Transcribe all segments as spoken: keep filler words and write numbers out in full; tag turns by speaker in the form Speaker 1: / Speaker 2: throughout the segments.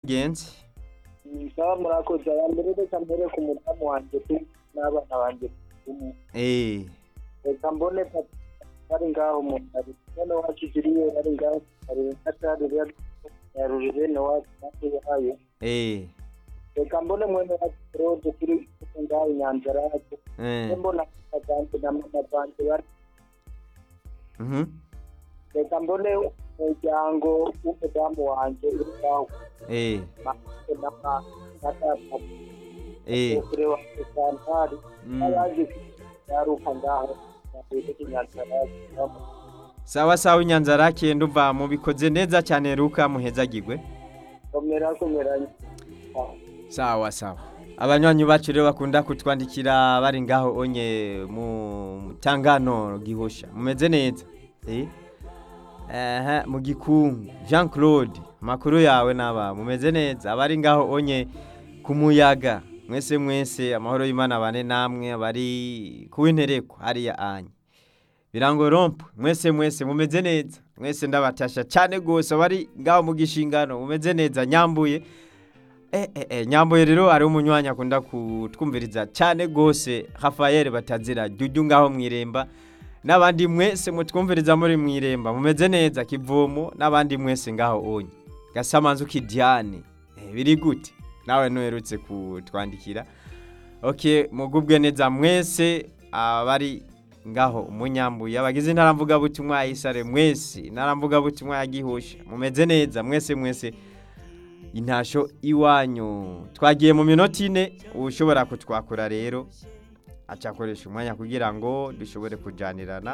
Speaker 1: kigenze
Speaker 2: Sawa murakoze yambere reka mbere ku mutamu wanje tu n'abana banje umwe.
Speaker 1: Eh.
Speaker 2: Reka mbone bari ngaho mu ari. None wakigiriye bari ngaho ari atari rero yarurire no wacu yayo.
Speaker 1: Eh.
Speaker 2: Reka mbone mwene wa road kuri ngaho nyanzara yacu.
Speaker 1: Eh.
Speaker 2: Mbona abantu n'amama banje bari.
Speaker 1: Mhm.
Speaker 2: Reka mbone umuryango w'umudamu wanje uri ngaho.
Speaker 1: Eh.
Speaker 2: Nama kata
Speaker 1: Eh.
Speaker 2: kure wa santari ayaje yaruka ngaho nabete kinyanzara
Speaker 1: Sawa sawa inyanzarake ndumva mubikoze neza cyane ruka muhezagirwe.
Speaker 2: komera komera
Speaker 1: Sawa sawa. Abanywanyi bacu rero bakunda kutwandikira bari ngaho onye mu tangano gihosha. Mumeze neza. Eh? Eh mu gikungu Jean Claude makuru yawe naba mumeze neza abari ngaho onye kumuyaga mwese mwese amahoro y'Imana bane namwe abari kuwintereko hariya anye birango rompo mwese mwese mumeze neza mwese ndabatasha cyane gose abari ngaho mu gishingano mumeze neza nyambuye eh eh eh nyambuye rero ari umunywanya akunda kutwumviriza cyane gose Rafael batazira jujju ngaho mwiremba nabandi mwese mutwumviriza muri mwiremba mumeze neza kivomo nabandi mwese ngaho onye gasamanzu kidiane eh biri gute nawe noherutse kutwandikira okay mugubwe neza mwese abari ngaho umunyambuye abagize ntaramvuga butumwa isare mwese naramvuga butumwa yagihosha mumeze neza mwese mwese intasho iwanyu twagiye mu minota ine ushobora kutwakura rero acakoresha umwanya kugira ngo dushobore kujanirana.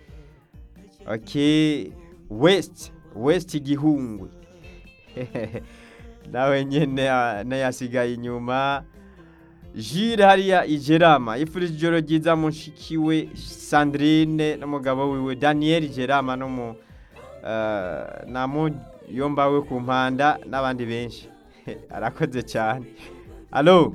Speaker 1: Okay West West gihungwe nawe nyene nayasigaye inyuma Jire hariya ijerama ifurije ijoro ryiza mushikiwe Sandrine n'umugabo wiwe Daniel Jerama no mu uh, namo yombawe ku mpanda n'abandi benshi arakoze cyane. Allo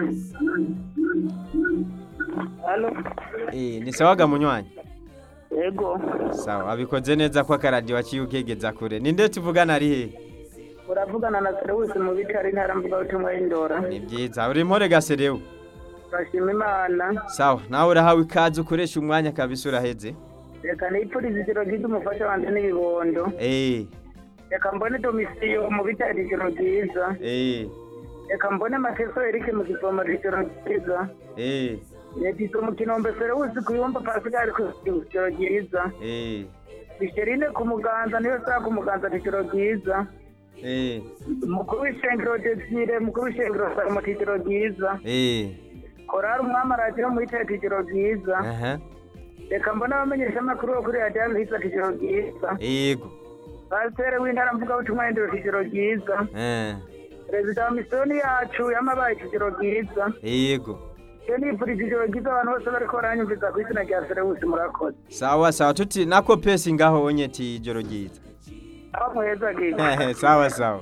Speaker 2: Allo
Speaker 1: Eh ni sawaga munywanyi
Speaker 2: Yego
Speaker 1: sawa abikoze neza kwa karadio wakiyugegeza kure ninde tuvugana ari he
Speaker 2: uravugana na Serewusi mu bitari ntaramvuga utumwa y'indora
Speaker 1: ni byiza uri mpore gaserewe
Speaker 2: bashima Imana
Speaker 1: sawa nawe urahawe ikaze ukoresha umwanya kabisa uraheze
Speaker 2: reka nipurize ijoro ryiza umufasha wanje n'ibibondo
Speaker 1: eh
Speaker 2: reka mbone domisiyo mu bitari ijoro ryiza
Speaker 1: eh
Speaker 2: reka mbone Mateso Eric mu givomo ijoro ryiza
Speaker 1: eh
Speaker 2: Nedito mu kinombe Serewusi kuyumba Pascal ku ijoro ryiza
Speaker 1: eh
Speaker 2: Bisherine ku muganza niyo saa ku muganza ijoro ryiza
Speaker 1: eh
Speaker 2: mukuru w'ishengero Desire mukuru w'ishengero mu ijoro ryiza
Speaker 1: eh
Speaker 2: korari umwamaragiro mu ijoro ryiza
Speaker 1: aha
Speaker 2: reka mbona abamenyesha amakuru kuri radio hisa ijoro ryiza
Speaker 1: yego
Speaker 2: Pasteur w'intara mvuga utumwa y'indoro ijoro ryiza
Speaker 1: eh
Speaker 2: Perezida wa misiyoni yacu yamabaye ijoro ryiza
Speaker 1: yego
Speaker 2: Keni puri ijoro ryiza abantu bose bariko baranyumviza ku izina rya Serewusi murakoze
Speaker 1: sawa sawa tuti nako pesi ngaho onye ti ijoro ryiza
Speaker 2: aho muheza gihe
Speaker 1: eh sawa sawa.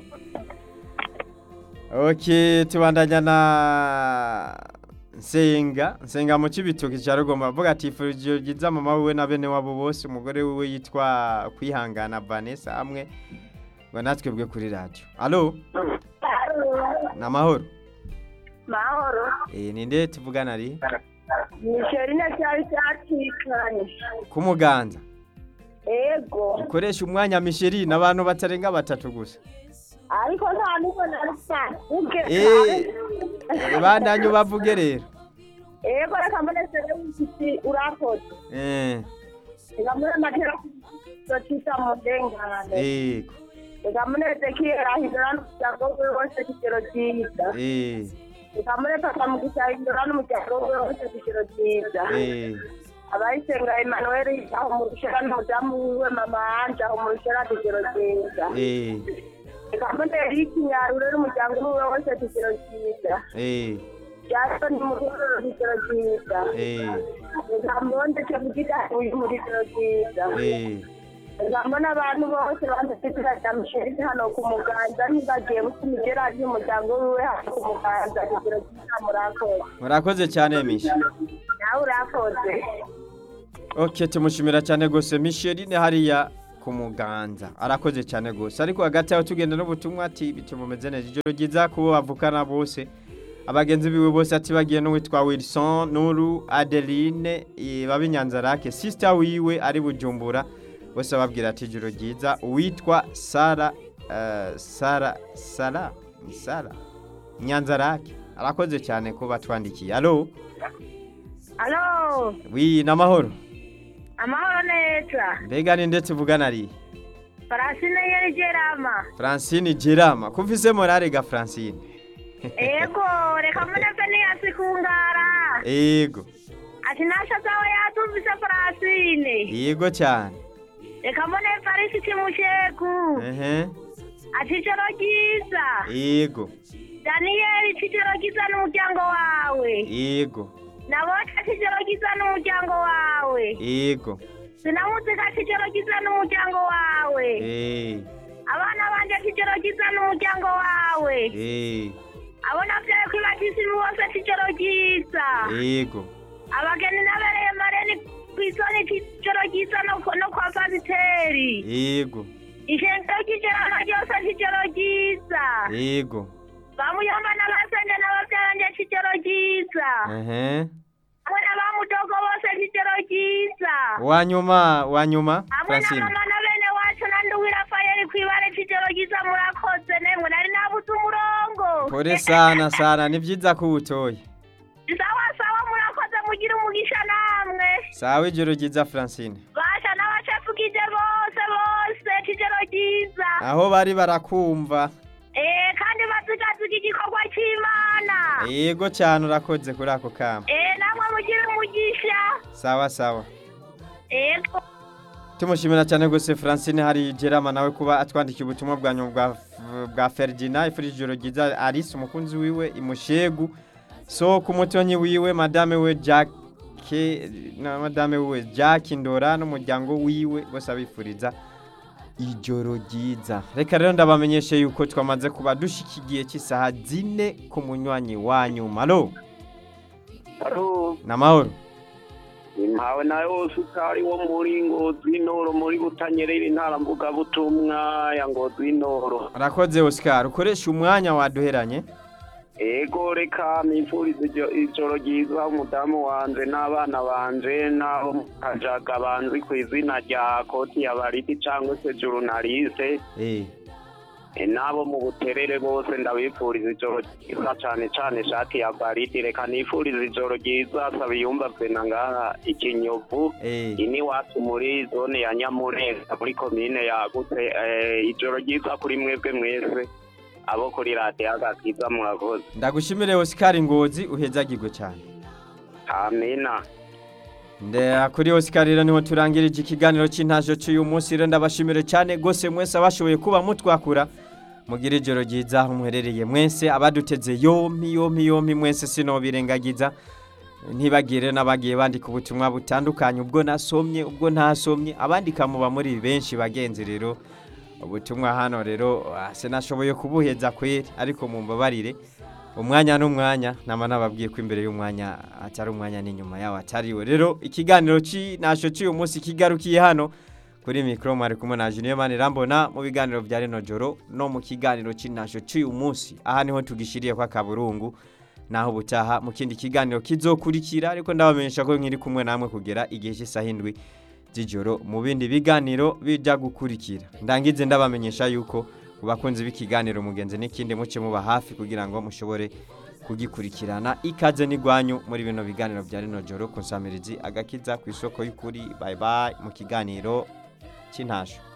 Speaker 1: Okay tubandanya na Nsenga Nsenga mu kibitoki cya Rugomba avuga ati ifurije ryiza mama wiwe na bene wabo bose umugore wiwe yitwa Kwihangana Vanessa amwe ngo natwebwe kuri radio. Allo namahoro
Speaker 3: mahoro
Speaker 1: eh ninde tuvugana ari
Speaker 3: Misherine cyari cyakikanye
Speaker 1: kumuganza
Speaker 3: ego
Speaker 1: ukoresha umwanya Micheri n'abantu batarenga batatu gusa
Speaker 3: ariko nta niko narisa uke
Speaker 1: eh bandanyu bavuge rero
Speaker 3: ego reka mbone Serewusi urakoze
Speaker 1: eh
Speaker 3: reka mbone Matera so cyita mu dengane
Speaker 1: eh
Speaker 3: reka mbone Ezekiel ahindura n'umuryango we wose ijoro ryiza
Speaker 1: eh
Speaker 3: reka mbone Papa Mugisha ahindura n'umuryango we wose ijoro ryiza
Speaker 1: eh
Speaker 3: abayisenga Emmanuel aho mu rushera n'umudamu wiwe mama anje aho mu rushera ijoro ryiza
Speaker 1: eh
Speaker 3: reka mbone Eric Nyarure n'umuryango we wose ijoro ryiza
Speaker 1: eh
Speaker 3: Jason mukuru ijoro ryiza
Speaker 1: eh
Speaker 3: reka mbone Kevugita uyu muri ijoro ryiza
Speaker 1: eh
Speaker 3: reka mbone abantu bose banditse cya Michelle hano ku muganza ntibagiye gutumigera y'umuryango wiwe hano ku muganza ijoro ryiza murakoze
Speaker 1: murakoze cyane Misha
Speaker 3: nawe urakoze
Speaker 1: Okay tumushimira cyane gose Micheline hariya ku muganza arakoze cyane gose ariko hagati aho tugenda n'ubutumwa ati bitumumeze neza ijoro ryiza kubo bavukana bose abagenzi biwe bose ati bagiye no witwa Wilson Nuru Adeline babinyanzarake sister wiwe ari Bujumbura bose babwira ati ijoro ryiza witwa Sara uh, Sara Sara Sara Nyanzarake arakoze cyane ko batwandikiye allo
Speaker 3: Allo
Speaker 1: oui namahoro
Speaker 3: amahoro neza
Speaker 1: mbega ni ndetse uvugana ari
Speaker 3: Francine yari Gerama
Speaker 1: Francine Gerama kufise morale ga Francine
Speaker 3: Ego reka muneze ni asikungara
Speaker 1: Ego
Speaker 3: ati nasha zawe yatuvise Francine
Speaker 1: Yego cyane
Speaker 3: reka mune Farisi kimushegu
Speaker 1: ehe
Speaker 3: ati joro ryiza
Speaker 1: Yego
Speaker 3: Daniel tijoro ryiza n'umuryango wawe
Speaker 1: Yego
Speaker 3: Nabota tijoro ryiza n'umuryango wawe
Speaker 1: Yego
Speaker 3: Sinamuzika tijoro ryiza n'umuryango wawe
Speaker 1: Eh
Speaker 3: Abana banje tijoro ryiza n'umuryango wawe
Speaker 1: Eh
Speaker 3: Abona vyaye kwibatisi bose tijoro ryiza
Speaker 1: Yego
Speaker 3: Abageni nabereye mareni kwisoni tijoro ryiza no no kwa Pasiteri
Speaker 1: Yego
Speaker 3: Ishengero ry'ijoro ryose tijoro ryiza
Speaker 1: Yego
Speaker 3: Bamuyomba n'abasenge n'abavyaranje tijoro ryiza
Speaker 1: Ehe
Speaker 3: Abona bamudogo bose tijoro ryiza
Speaker 1: Wanyuma wanyuma
Speaker 3: Abona
Speaker 1: Francine
Speaker 3: mama na bene wacu nanduwi Rafaeli kwibare tijoro ryiza murakoze nemwe nari nabuze umurongo
Speaker 1: Kore sana sana ni vyiza ko utoye
Speaker 3: Sawa sawa murakoze mugira umugisha namwe
Speaker 1: Sawa ijoro ryiza Francine
Speaker 3: Basha n'abacafukije bose bose tijoro ryiza
Speaker 1: Aho bari barakumva
Speaker 3: Eh kandi bazigaziga igikorwa c'Imana
Speaker 1: Yego cyane urakoze kuri ako kama
Speaker 3: Eh namwe mugira umugisha
Speaker 1: Sawa sawa
Speaker 3: Ego
Speaker 1: Tumushimira cyane gose Francine hari Gerama nawe kuba atwandikiye ubutumwa bwa nyuma bwa bwa Ferdinand ifurije giza Alice umukunzi wiwe imushegu so kumutonyi wiwe madame we Jack na madame we Jack Ndora n'umuryango wiwe bose abifuriza ijoro ryiza reka rero ndabamenyeshe yuko twamaze kuba dushikigiye cy'isaha zine ku munywanyi wanyu malo
Speaker 2: Haro
Speaker 1: namahoro
Speaker 2: impawe nayo sukari wo muri Ngozi Noro muri Butanyerera intara mvuga butumwa ya Ngozi Noro
Speaker 1: Arakoze Oscar ukoresha umwanya waduheranye
Speaker 2: Ego reka nifurize ijoro ryiza umudamu wanje n'abana banje n'abo mukajaga banzi ku izina rya Koti ya Bariti cyangwa se journaliste
Speaker 1: eh
Speaker 2: nabo mu buterere bose ndabifuriza ijoro ryiza cyane cyane shati ya Bariti reka nifurize ijoro ryiza sabiyumva bena ngaha ikinyovu
Speaker 1: eh
Speaker 2: ini wacu muri zone ya Nyamureza muri commune ya Gute ijoro ryiza kuri mwebwe mwese abo kuri radio agakiza murakoze
Speaker 1: ndagushimire Oscar Ngozi uhezagirwe cyane
Speaker 2: amina
Speaker 1: nde kuri Oscar rero niho turangirije ikiganiro cy'intajo cy'uyu munsi rero ndabashimire cyane gose mwese abashoboye kuba mutwakura mugira ijoro ryiza aho muherereye mwese abaduteze yompi yompi yompi mwese sino birengagiza ntibagire n'abagiye bandika ubutumwa butandukanye ubwo nasomye ubwo ntasomye abandika muba muri benshi bagenzi rero ubutumwa hano rero sinashoboye kubuheza kweri ariko mumbabarire umwanya n'umwanya nama nababwiye ko imbere y'umwanya atari umwanya n'inyuma yawo atariwe rero ikiganiro ci nasho cy'uyu munsi kigarukiye hano kuri micro mari kumwe na Junior Mani Rambona mu biganiro bya Reno Joro no mu kiganiro cy'inasho cy'uyu munsi aha niho tugishiriye kwa kaburungu naho butaha mu kindi kiganiro kizokurikira ariko ndabamenyesha ko nkiri kumwe namwe kugera igihe cy'isaha indwi z'ijoro mu bindi biganiro bija gukurikira ndangize ndabamenyesha yuko kubakunzi b'ikiganiro mugenzi n'ikindi muce muba hafi kugira ngo mushobore kugikurikirana ikaze n'igwanyu muri bino biganiro bya Reno Joro konsamirizi agakiza ku isoko y'ukuri bye bye mu kiganiro cy'intasho